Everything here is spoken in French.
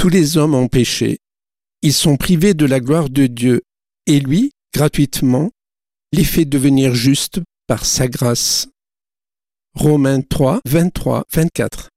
Tous les hommes ont péché. Ils sont privés de la gloire de Dieu. Et lui, gratuitement, les fait devenir justes par sa grâce. Romains 3, 23, 24.